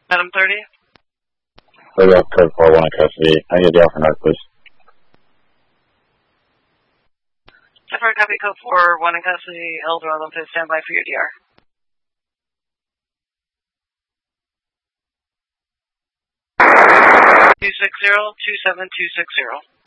Adam 30. Code 4, 1 in custody. I need the offer note, please. Deferred copy code 4, 1 in custody. Eldor Olympus, stand by for your DR. Two 260-27260.